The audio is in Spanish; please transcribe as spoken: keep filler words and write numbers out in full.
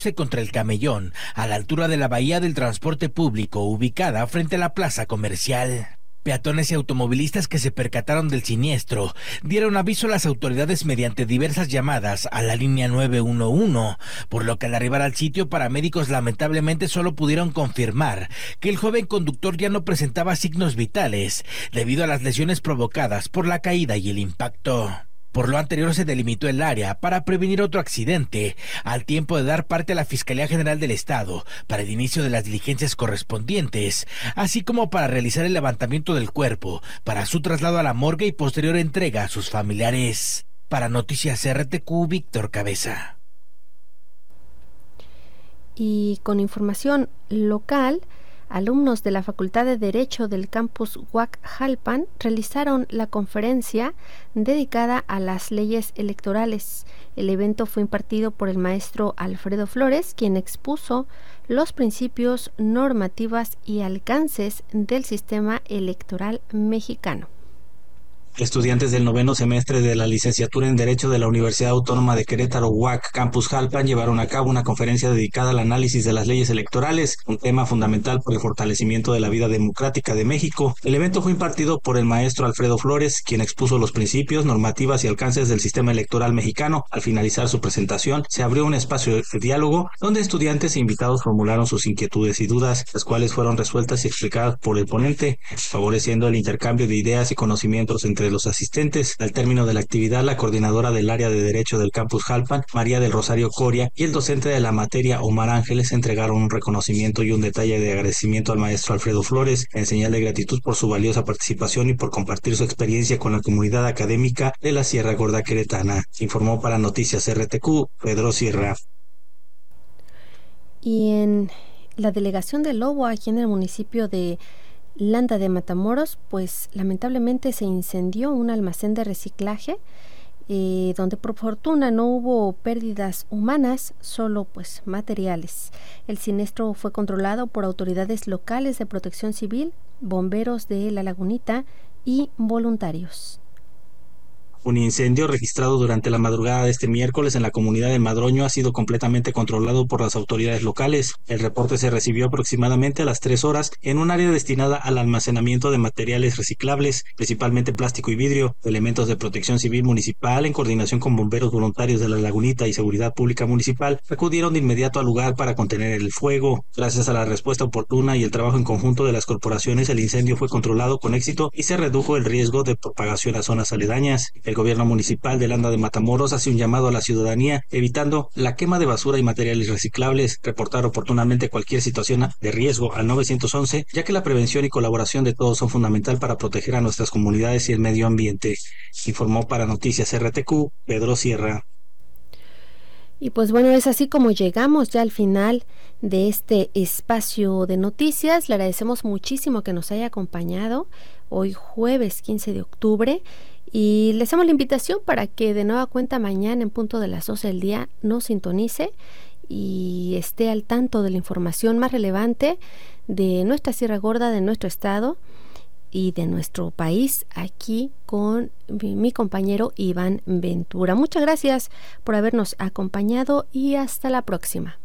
contra el Camellón, a la altura de la bahía del transporte público, ubicada frente a la plaza comercial. Peatones y automovilistas que se percataron del siniestro dieron aviso a las autoridades mediante diversas llamadas a la línea nueve uno uno, por lo que al arribar al sitio, paramédicos lamentablemente solo pudieron confirmar que el joven conductor ya no presentaba signos vitales debido a las lesiones provocadas por la caída y el impacto. Por lo anterior, se delimitó el área para prevenir otro accidente, al tiempo de dar parte a la Fiscalía General del Estado para el inicio de las diligencias correspondientes, así como para realizar el levantamiento del cuerpo para su traslado a la morgue y posterior entrega a sus familiares. Para Noticias R T Q, Víctor Cabeza. Y con información local, alumnos de la Facultad de Derecho del campus Huac-Jalpan realizaron la conferencia dedicada a las leyes electorales. El evento fue impartido por el maestro Alfredo Flores, quien expuso los principios, normativas y alcances del sistema electoral mexicano. Estudiantes del noveno semestre de la licenciatura en Derecho de la Universidad Autónoma de Querétaro, U A C, Campus Jalpan, llevaron a cabo una conferencia dedicada al análisis de las leyes electorales, un tema fundamental por el fortalecimiento de la vida democrática de México. El evento fue impartido por el maestro Alfredo Flores, quien expuso los principios, normativas y alcances del sistema electoral mexicano. Al finalizar su presentación, se abrió un espacio de diálogo donde estudiantes e invitados formularon sus inquietudes y dudas, las cuales fueron resueltas y explicadas por el ponente, favoreciendo el intercambio de ideas y conocimientos entre de los asistentes. Al término de la actividad, la coordinadora del área de Derecho del Campus Jalpan, María del Rosario Coria, y el docente de la materia, Omar Ángeles, entregaron un reconocimiento y un detalle de agradecimiento al maestro Alfredo Flores, en señal de gratitud por su valiosa participación y por compartir su experiencia con la comunidad académica de la Sierra Gorda Queretana. Informó para Noticias R T Q, Pedro Sierra. Y en la delegación de Lobo, aquí en el municipio de Landa de Matamoros, pues lamentablemente se incendió un almacén de reciclaje eh, donde por fortuna no hubo pérdidas humanas, solo pues materiales. El siniestro fue controlado por autoridades locales de protección civil, bomberos de La Lagunita y voluntarios. Un incendio registrado durante la madrugada de este miércoles en la comunidad de Madroño ha sido completamente controlado por las autoridades locales. El reporte se recibió aproximadamente a las tres horas en un área destinada al almacenamiento de materiales reciclables, principalmente plástico y vidrio. Elementos de protección civil municipal, en coordinación con bomberos voluntarios de La Lagunita y seguridad pública municipal, acudieron de inmediato al lugar para contener el fuego. Gracias a la respuesta oportuna y el trabajo en conjunto de las corporaciones, el incendio fue controlado con éxito y se redujo el riesgo de propagación a zonas aledañas. El gobierno municipal de Landa de Matamoros hace un llamado a la ciudadanía, evitando la quema de basura y materiales reciclables, reportar oportunamente cualquier situación de riesgo al nueve once, ya que la prevención y colaboración de todos son fundamental para proteger a nuestras comunidades y el medio ambiente. Informó para Noticias R T Q, Pedro Sierra. Y pues bueno, es así como llegamos ya al final de este espacio de noticias. Le agradecemos muchísimo que nos haya acompañado hoy jueves quince de octubre. Y les hacemos la invitación para que de nueva cuenta mañana en punto de las doce del día nos sintonice y esté al tanto de la información más relevante de nuestra Sierra Gorda, de nuestro estado y de nuestro país, aquí con mi, mi compañero Iván Ventura. Muchas gracias por habernos acompañado y hasta la próxima.